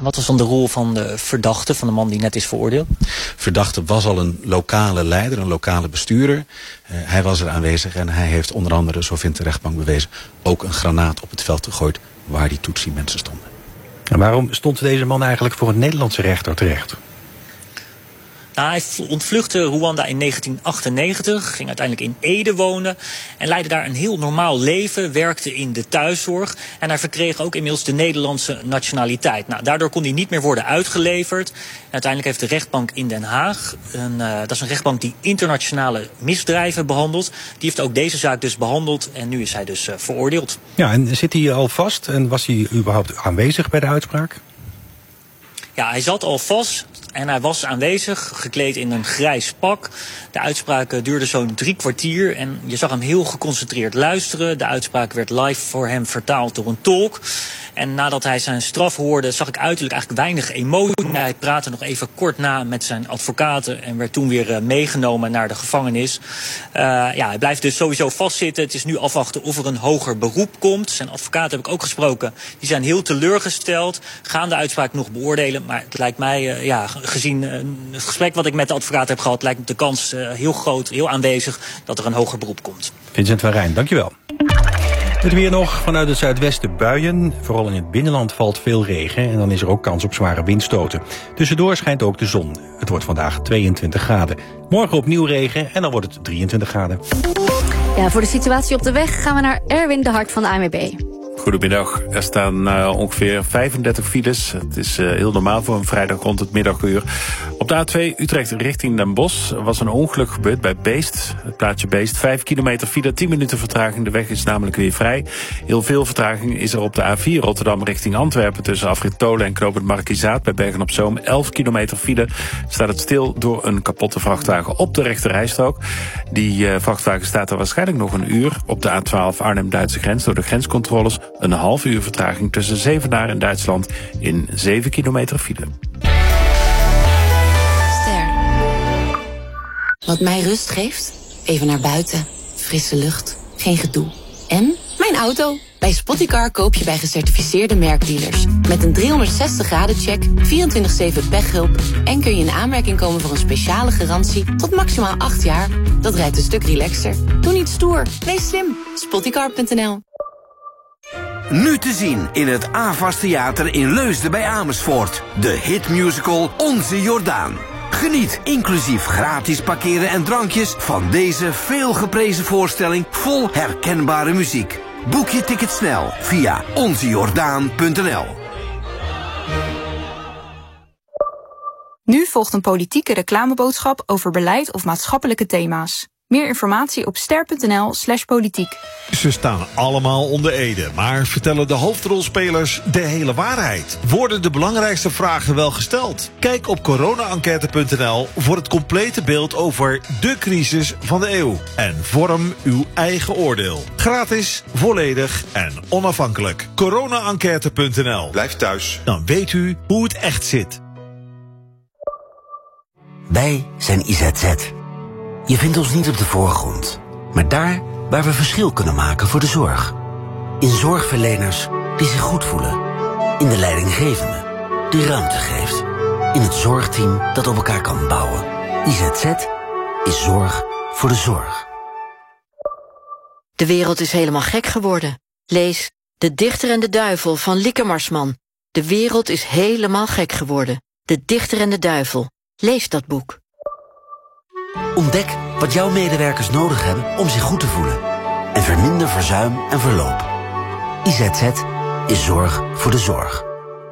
Wat was dan de rol van de verdachte, van de man die net is veroordeeld? Verdachte was al een lokale leider, een lokale bestuurder. Hij was er aanwezig en hij heeft onder andere, zo vindt de rechtbank bewezen, ook een granaat op het veld gegooid waar die Tutsi-mensen stonden. En waarom stond deze man eigenlijk voor een Nederlandse rechter terecht? Nou, hij ontvluchtte Rwanda in 1998, ging uiteindelijk in Ede wonen en leidde daar een heel normaal leven, werkte in de thuiszorg en hij verkreeg ook inmiddels de Nederlandse nationaliteit. Nou, daardoor kon hij niet meer worden uitgeleverd. En uiteindelijk heeft de rechtbank in Den Haag, dat is een rechtbank die internationale misdrijven behandelt, die heeft ook deze zaak dus behandeld en nu is hij dus veroordeeld. Ja, en zit hij al vast en was hij überhaupt aanwezig bij de uitspraak? Ja, hij zat al vast en hij was aanwezig, gekleed in een grijs pak. De uitspraak duurde zo'n 3 kwartier en je zag hem heel geconcentreerd luisteren. De uitspraak werd live voor hem vertaald door een tolk. En nadat hij zijn straf hoorde, zag ik uiterlijk eigenlijk weinig emotie. Hij praatte nog even kort na met zijn advocaten en werd toen weer meegenomen naar de gevangenis. Hij blijft dus sowieso vastzitten. Het is nu afwachten of er een hoger beroep komt. Zijn advocaten heb ik ook gesproken. Die zijn heel teleurgesteld, gaan de uitspraak nog beoordelen. Maar het lijkt mij, gezien het gesprek wat ik met de advocaat heb gehad, lijkt de kans heel groot, heel aanwezig dat er een hoger beroep komt. Vincent van Rijn, dankjewel. Het weer nog vanuit het zuidwesten buien. Vooral in het binnenland valt veel regen en dan is er ook kans op zware windstoten. Tussendoor schijnt ook de zon. Het wordt vandaag 22 graden. Morgen opnieuw regen en dan wordt het 23 graden. Ja, voor de situatie op de weg gaan we naar Erwin de Hart van de ANWB. Goedemiddag. Er staan ongeveer 35 files. Het is heel normaal voor een vrijdag rond het middaguur. Op de A2 Utrecht richting Den Bosch was een ongeluk gebeurd bij Beest. Het plaatsje Beest. 5 kilometer file, 10 minuten vertraging. De weg is namelijk weer vrij. Heel veel vertraging is er op de A4 Rotterdam richting Antwerpen. Tussen Afrit Tolen en Knoop het Markizaat bij Bergen-op-Zoom. 11 kilometer file. Staat het stil door een kapotte vrachtwagen op de rechterrijstrook. Die vrachtwagen staat er waarschijnlijk nog een uur. Op de A12 Arnhem-Duitse grens door de grenscontroles. Een half uur vertraging tussen Zevenaar en Duitsland in 7 kilometer file. Ster. Wat mij rust geeft? Even naar buiten. Frisse lucht. Geen gedoe. En mijn auto. Bij Spottycar koop je bij gecertificeerde merkdealers. Met een 360-graden-check, 24/7 pechhulp en kun je in aanmerking komen voor een speciale garantie tot maximaal 8 jaar. Dat rijdt een stuk relaxer. Doe niet stoer. Wees slim. Spottycar.nl. Nu te zien in het AVAS Theater in Leusden bij Amersfoort. De hitmusical Onze Jordaan. Geniet inclusief gratis parkeren en drankjes van deze veelgeprezen voorstelling vol herkenbare muziek. Boek je ticket snel via onzejordaan.nl. Nu volgt een politieke reclameboodschap over beleid of maatschappelijke thema's. Meer informatie op ster.nl/politiek. Ze staan allemaal onder ede, maar vertellen de hoofdrolspelers de hele waarheid? Worden de belangrijkste vragen wel gesteld? Kijk op corona-enquête.nl voor het complete beeld over de crisis van de eeuw. En vorm uw eigen oordeel. Gratis, volledig en onafhankelijk. corona-enquête.nl. Blijf thuis. Dan weet u hoe het echt zit. Wij zijn IZZ. Je vindt ons niet op de voorgrond, maar daar waar we verschil kunnen maken voor de zorg. In zorgverleners die zich goed voelen. In de leidinggevende die ruimte geeft. In het zorgteam dat op elkaar kan bouwen. IZZ is zorg voor de zorg. De wereld is helemaal gek geworden. Lees De Dichter en de Duivel van Lieke Marsman. De wereld is helemaal gek geworden. De Dichter en de Duivel. Lees dat boek. Ontdek wat jouw medewerkers nodig hebben om zich goed te voelen. En verminder verzuim en verloop. IZZ is zorg voor de zorg.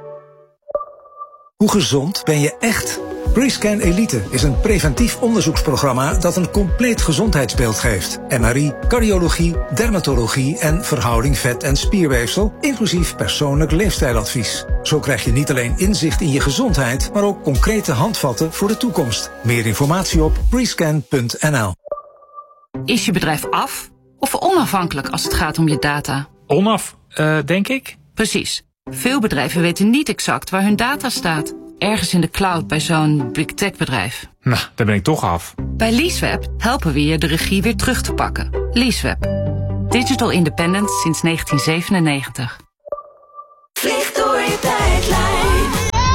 Hoe gezond ben je echt? Prescan Elite is een preventief onderzoeksprogramma dat een compleet gezondheidsbeeld geeft. MRI, cardiologie, dermatologie en verhouding vet- en spierweefsel, inclusief persoonlijk leefstijladvies. Zo krijg je niet alleen inzicht in je gezondheid, maar ook concrete handvatten voor de toekomst. Meer informatie op prescan.nl. Is je bedrijf af of onafhankelijk als het gaat om je data? Denk ik. Precies. Veel bedrijven weten niet exact waar hun data staat. Ergens in de cloud bij zo'n big tech bedrijf. Nou, daar ben ik toch af. Bij Leaseweb helpen we je de regie weer terug te pakken. Leaseweb. Digital independence sinds 1997. Vlieg door je tijdlijn.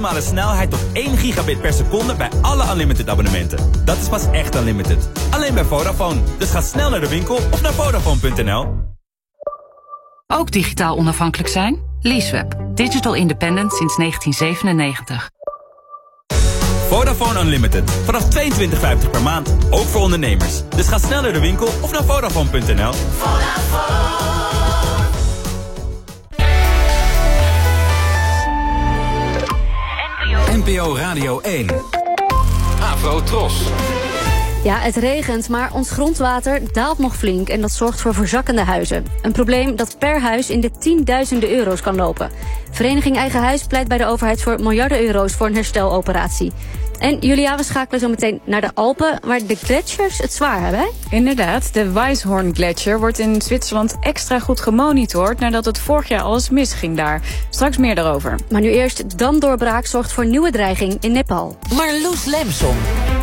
maximale snelheid tot 1 gigabit per seconde bij alle Unlimited abonnementen. Dat is pas echt Unlimited. Alleen bij Vodafone. Dus ga snel naar de winkel of naar Vodafone.nl. Ook digitaal onafhankelijk zijn? Leaseweb. Digital independent sinds 1997. Vodafone Unlimited. Vanaf $22,50 per maand. Ook voor ondernemers. Dus ga snel naar de winkel of naar Vodafone.nl. NPO Radio 1. Afro Tros. Ja, het regent, maar ons grondwater daalt nog flink en dat zorgt voor verzakkende huizen. Een probleem dat per huis in de tienduizenden euro's kan lopen. Vereniging Eigen Huis pleit bij de overheid voor miljarden euro's voor een hersteloperatie. En Julia, we schakelen zo meteen naar de Alpen, waar de gletsjers het zwaar hebben, hè? Inderdaad, de Weisshorn Gletsjer wordt in Zwitserland extra goed gemonitord nadat het vorig jaar alles misging daar. Straks meer daarover. Maar nu eerst, damdoorbraak zorgt voor nieuwe dreiging in Nepal. Marloes Lemson.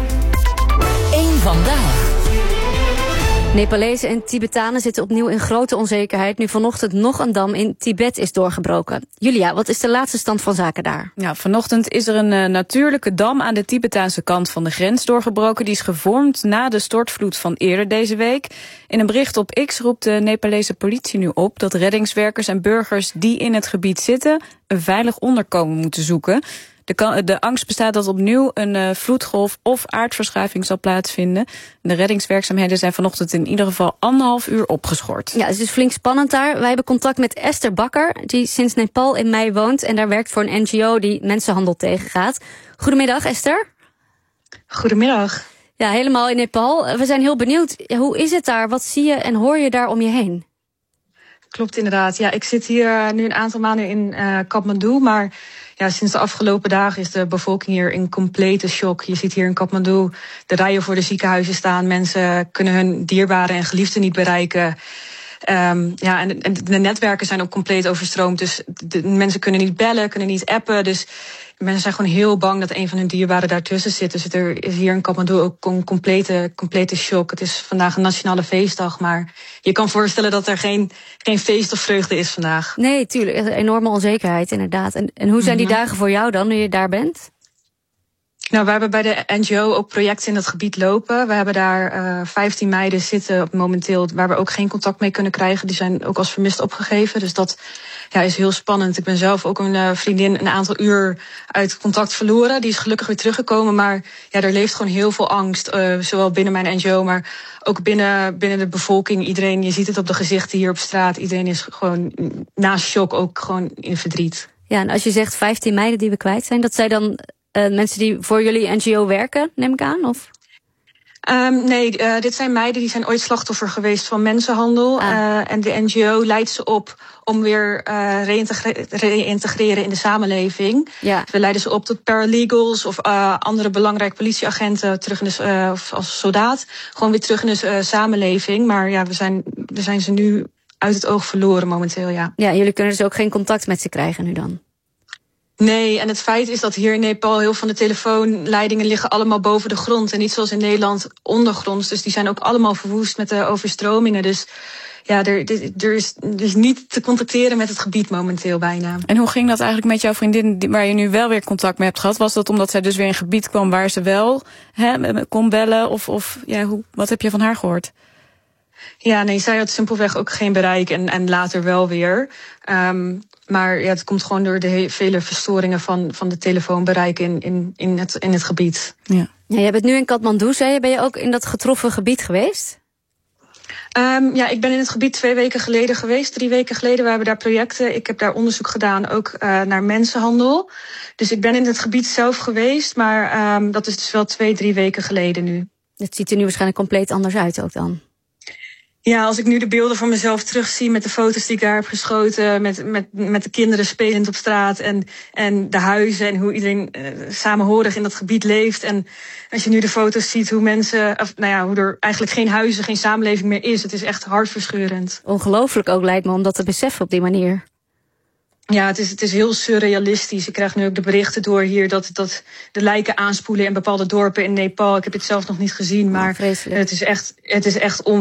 Eén vandaag. Nepalezen en Tibetanen zitten opnieuw in grote onzekerheid nu vanochtend nog een dam in Tibet is doorgebroken. Julia, wat is de laatste stand van zaken daar? Ja, vanochtend is er een natuurlijke dam aan de Tibetaanse kant van de grens doorgebroken. Die is gevormd na de stortvloed van eerder deze week. In een bericht op X roept de Nepalese politie nu op dat reddingswerkers en burgers die in het gebied zitten een veilig onderkomen moeten zoeken. De angst bestaat dat opnieuw een vloedgolf of aardverschuiving zal plaatsvinden. De reddingswerkzaamheden zijn vanochtend in ieder geval 1,5 uur opgeschort. Ja, het is flink spannend daar. Wij hebben contact met Esther Bakker, die sinds Nepal in mei woont en daar werkt voor een NGO die mensenhandel tegengaat. Goedemiddag, Esther. Goedemiddag. Ja, helemaal in Nepal. We zijn heel benieuwd. Hoe is het daar? Wat zie je en hoor je daar om je heen? Klopt inderdaad. Ja, ik zit hier nu een aantal maanden in Kathmandu, maar ja, sinds de afgelopen dagen is de bevolking hier in complete shock. Je ziet hier in Kathmandu de rijen voor de ziekenhuizen staan. Mensen kunnen hun dierbaren en geliefden niet bereiken. Ja, en de netwerken zijn ook compleet overstroomd. Dus de mensen kunnen niet bellen, kunnen niet appen. Dus mensen zijn gewoon heel bang dat een van hun dierbaren daartussen zit. Dus er is hier in Kathmandu ook een complete shock. Het is vandaag een nationale feestdag, maar je kan voorstellen dat er geen feest of vreugde is vandaag. Nee, tuurlijk. Een enorme onzekerheid, inderdaad. En hoe zijn die dagen voor jou dan, nu je daar bent? Nou, we hebben bij de NGO ook projecten in dat gebied lopen. We hebben daar 15 meiden zitten momenteel waar we ook geen contact mee kunnen krijgen. Die zijn ook als vermist opgegeven. Dus dat is heel spannend. Ik ben zelf ook een vriendin een aantal uur uit contact verloren. Die is gelukkig weer teruggekomen. Maar ja, er leeft gewoon heel veel angst. Zowel binnen mijn NGO, maar ook binnen de bevolking. Iedereen, je ziet het op de gezichten hier op straat. Iedereen is gewoon naast shock ook gewoon in verdriet. Ja, en als je zegt 15 meiden die we kwijt zijn, dat zijn dan mensen die voor jullie NGO werken, neem ik aan? Of? Nee, dit zijn meiden die zijn ooit slachtoffer geweest van mensenhandel. En de NGO leidt ze op om weer reïntegreren in de samenleving. Ja. We leiden ze op tot paralegals of andere belangrijke politieagenten terug in of als soldaat. Gewoon weer terug in de samenleving. Maar ja, we zijn ze nu uit het oog verloren momenteel, ja. Ja, jullie kunnen dus ook geen contact met ze krijgen nu dan? Nee, en het feit is dat hier in Nepal heel veel van de telefoonleidingen liggen allemaal boven de grond. En niet zoals in Nederland ondergronds. Dus die zijn ook allemaal verwoest met de overstromingen. Dus ja, er is niet te contacteren met het gebied momenteel bijna. En hoe ging dat eigenlijk met jouw vriendin waar je nu wel weer contact mee hebt gehad? Was dat omdat zij dus weer in een gebied kwam waar ze wel kon bellen? Of wat heb je van haar gehoord? Ja, nee, zij had simpelweg ook geen bereik en later wel weer. Maar ja, het komt gewoon door de vele verstoringen van de telefoonbereik in het gebied. Ja. Ja, jij bent nu in Kathmandu, zei je. Ben je ook in dat getroffen gebied geweest? Ja, ik ben in het gebied 2 weken geleden geweest. 3 weken geleden, we hebben daar projecten. Ik heb daar onderzoek gedaan, ook naar mensenhandel. Dus ik ben in het gebied zelf geweest, maar dat is dus wel 2-3 weken geleden nu. Het ziet er nu waarschijnlijk compleet anders uit ook dan. Ja, als ik nu de beelden van mezelf terugzie met de foto's die ik daar heb geschoten, met de kinderen spelend op straat en de huizen en hoe iedereen samenhorig in dat gebied leeft. En als je nu de foto's ziet hoe mensen, hoe er eigenlijk geen huizen, geen samenleving meer is. Het is echt hartverscheurend. Ongelooflijk ook lijkt me om dat te beseffen op die manier. Ja, het is heel surrealistisch. Ik krijg nu ook de berichten door hier dat de lijken aanspoelen in bepaalde dorpen in Nepal. Ik heb het zelf nog niet gezien, maar het is echt